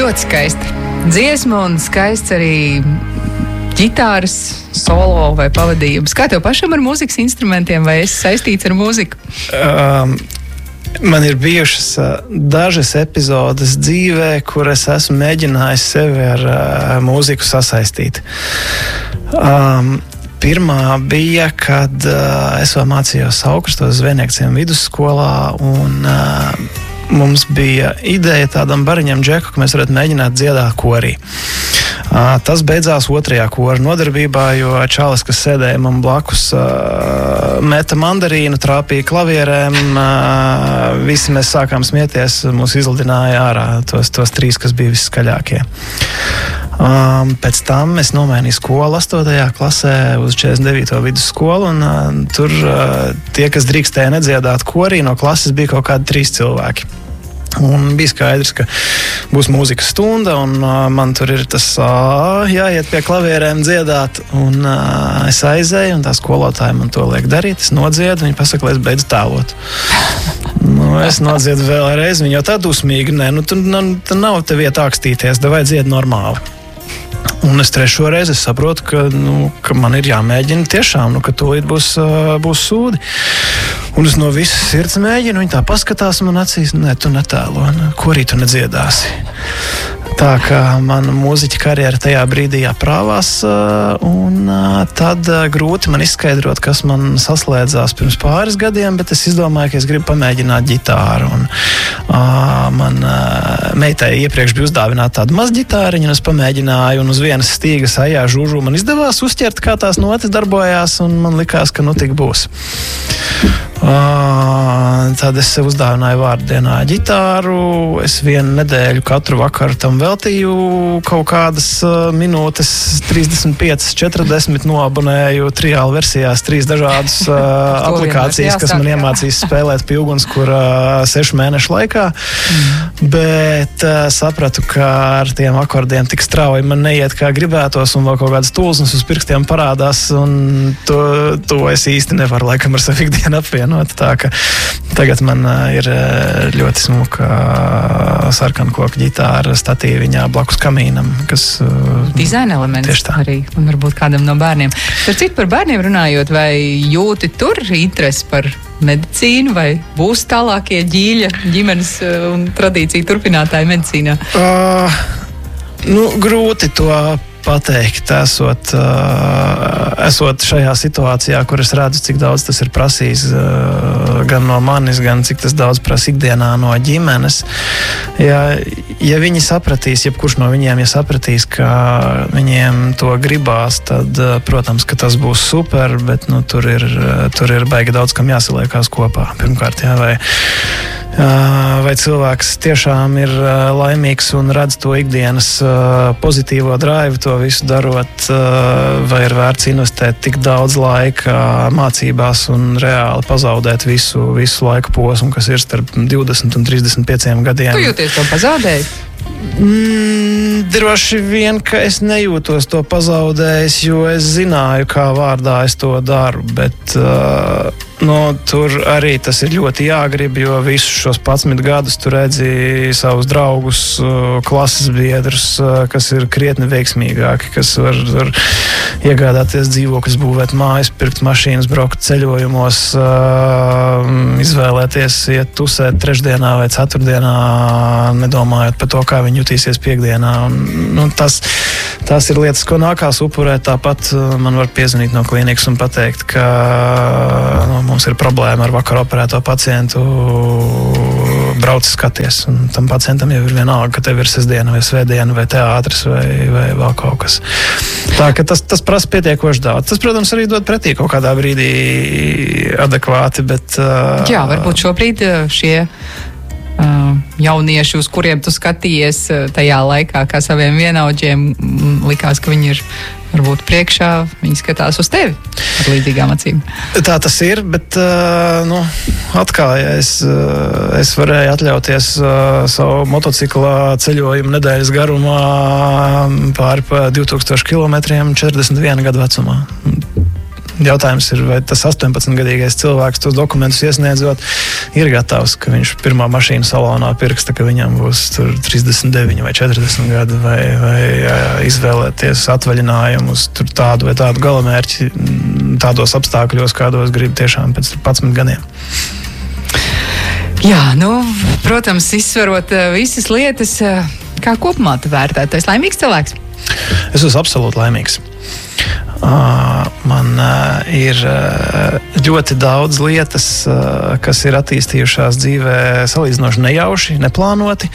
Ļoti skaisti dziesma un skaists arī ģitāras solo vai pavadījums. Kā tev pašam ar mūzikas instrumentiem, vai esi saistīts ar mūziku? Man ir bijušas dažas epizodes dzīvē, kur es esmu mēģinājis sevi ar mūziku sasaistīt. Pirmā bija, kad es vēl mācījos Augstos zvejniekciem vidusskolā, un mums bija ideja tādam bariņam džeku, ka mēs varētu mēģināt dziedāt korī. Tas beidzās otrajā kora nodarbībā, jo čalis, kas sēdēja man blakus, meta mandarīnu, trāpīja klavierēm, visi mēs sākām smieties, mūs izlidināja ārā tos trīs, kas bija viskaļākie. Pēc tam es nomainīju skolu 8. klasē uz 49. vidusskolu, un tur tie, kas drīkstēja nedziedāt korī, no klases bija kaut kādi 3 cilvēki. Un bija skaidrs, ka būs mūzikas stunda, un man tur ir tas jāiet pie klavierēm dziedāt, un es aizēju, un tā skolotāja man to liek darīt, es nodziedu, viņa pasaka, lai es beidzu tēlot. Es nodziedu vēlreiz, viņa jau tā dusmīgi, tu nav te vieta akstīties, davai dzied normāli. Un es trešo reizi saprotu, ka man ir jāmēģina tiešām, ka tūlīt būs sūdi. Un es no visas sirds mēģinu, viņa tā paskatās man acīs, nē, tu netēlo, korī tu nedziedāsi. Tā kā mana mūziķa karjera tajā brīdī aprāvās, un tad grūti man izskaidrot, kas man saslēdzās pirms pāris gadiem, bet es izdomāju, ka es gribu pamēģināt ģitāru. Un man meitai iepriekš bija uzdāvināta tāda maz ģitāriņa, un es pamēģināju, un uz vienas stīgas ajā žūžu man izdevās uzķert, kā tās notis darbojās, un man likās, ka tik būs. Tad es sev uzdāvināju vārdienā ģitāru. Es 1 nedēļu katru vakaru tam veltīju kaut kādas minūtes, 35, 40, noabonēju triāla versijās 3 dažādas aplikācijas, kas man iemācīs spēlēt pie ugunskura 6 mēnešu laikā. Bet sapratu, ka ar tiem akordiem tik strauji man neiet, kā gribētos, un vēl kaut kādas tulsnes uz pirkstiem parādās, un to es īsti nevaru laikam ar savu ikdienu apvienot. Tā ka tagad man ir ļoti smuka sarkankoka ģitāra statīviņā blakus kamīnam, kas dizaina elements arī, un varbūt kādam no bērniem. Par citu par bērniem runājot, vai jūti tur interesi par medicīnu, vai būs tālākie ģimenes un tradīciju turpinātāji medicīnā? Grūti to pateikt, esot šajā situācijā, kur es redzu, cik daudz tas ir prasījis gan no manis, gan cik tas daudz prasa ikdienā no ģimenes. Ja viņi sapratīs, jebkurš no viņiem, sapratīs, ka viņiem to gribās, tad, protams, ka tas būs super, bet tur ir baigi daudz, kam jāsaliekās kopā. Pirmkārt, vai cilvēks tiešām ir laimīgs un redz to ikdienas pozitīvo drive, to visu darot, vai ir vērts investēt tik daudz laika mācībās un reāli pazaudēt visu laiku posmu, kas ir starp 20 un 35 gadiem. Tu jūties to pazaudēji? Droši vien, ka es nejūtos to pazaudējis, jo es zināju, kā vārdā es to daru, bet tur arī tas ir ļoti jāgrib, jo visus šos 11 gadus tu redzi savus draugus, klases biedrus, kas ir krietni veiksmīgāki, kas var iegādāties dzīvokļus, būvēt mājas, pirkt mašīnas, braukt ceļojumos, izvēlēties iet tusēt trešdienā vai ceturtdienā, nedomājot par to, kā viņi jutīsies piekdienā. Tas ir lietas, ko nākās upurēt. Tāpat man var piezvanīt no klīnikas un pateikt, ka mums ir problēma ar vakar operēto pacientu, brauc skaties. Un tam pacientam jau ir vienalga, ka tev ir sestdiena vai svētdiena vai teātris vai vēl kaut kas. Tā ka tas prasa pietiekoši daudz. Tas, protams, arī dod pretī kaut kādā brīdī adekvāti, bet... Jā, varbūt šobrīd šie jaunieši, uz kuriem tu skatījies tajā laikā, kā saviem vienaudžiem, likās, ka viņi ir varbūt priekšā, viņi skatās uz tevi ar līdzīgām acīm. Tā tas ir, bet atkal, ja es varēju atļauties savu motocikla ceļojumu nedēļas garumā pāri pa 2000 kilometriem 41 gadu vecumā. Jautājums ir, vai tas 18-gadīgais cilvēks tos dokumentus iesniedzot ir gatavs, ka viņš pirmā mašīna salonā pirksta, ka viņam būs tur 39 vai 40 gadi, vai izvēlēties atvaļinājumus tur tādu vai tādu galamērķi tādos apstākļos, kādos grib tiešām pēc 11 gadiem. Jā, protams, izsverot visas lietas, kā kopumā tu vērtētais laimīgs cilvēks? Es esmu absolūti laimīgs. Man ir ļoti daudz lietas, kas ir attīstījušās dzīvē salīdzinoši nejauši, neplānoti.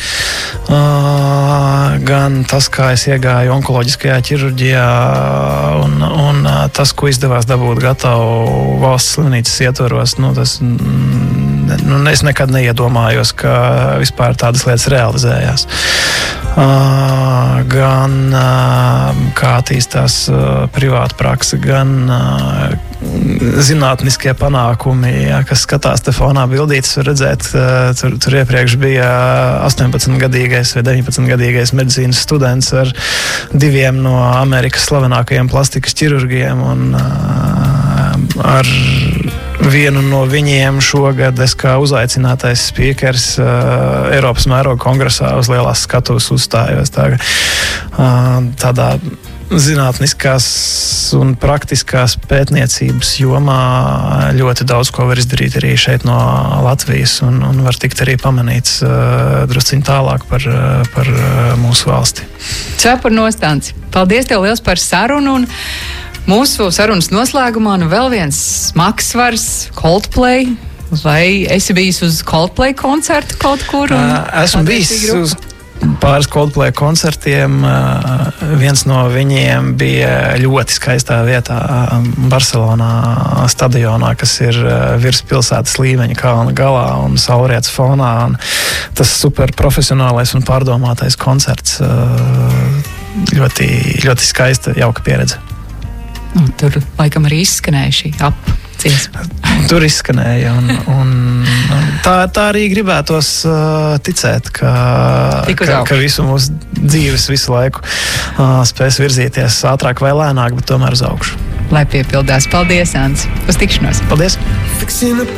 Gan tas, kā es iegāju onkoloģiskajā ķirurģijā, un tas, ko izdevās dabūt gatavu valsts slimnīcas ietvaros, es nekad neiedomājos, ka vispār tādas lietas realizējās. Gan kā attīstās privāta prakse, gan zinātniskie panākumi, kas skatās te fonā bildītes, var redzēt, tur iepriekš bija 18-gadīgais vai 19-gadīgais medicīnas students ar 2 no Amerikas slavenākajiem plastikas ķirurgiem, un ar vienu no viņiem šogad es kā uzaicinātais spīkers Eiropas mēroga kongresā uz lielās skatuves uzstājos. Tādā zinātniskās un praktiskās pētniecības jomā ļoti daudz ko var izdarīt arī šeit no Latvijas un var tikt arī pamanīts drusciņ tālāk par mūsu valsti. Cepur Nostāns, paldies tev liels par sarunu, un mūsu sarunas noslēgumā vēl viens smagsvars, Coldplay. Vai esi bijis uz Coldplay koncertu kaut kur? Esmu bijis uz pāris Coldplay koncertiem. Viens no viņiem bija ļoti skaistā vietā Barcelonā stadionā, kas ir virs pilsētas līmeņa kalna galā un saulrietas fonā. Un tas super profesionālais un pārdomātais koncerts. Ļoti, ļoti skaista, jauka pieredze. Tur laikam arī izskanēja šī apciesma. Tur izskanēja, un tā arī gribētos ticēt, ka visu mūsu dzīves visu laiku spēs virzīties ātrāk vai lēnāk, bet tomēr uz augšu. Lai piepildās. Paldies, Ants. Uz tikšanos. Paldies.